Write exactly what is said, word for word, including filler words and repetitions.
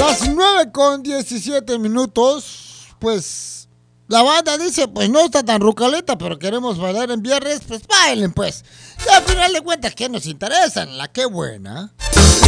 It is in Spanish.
las nueve con diecisiete minutos, pues la banda dice, pues no está tan rucaleta, pero queremos bailar en viernes, pues bailen pues. Y al final de cuentas, ¿qué nos interesan? La qué buena.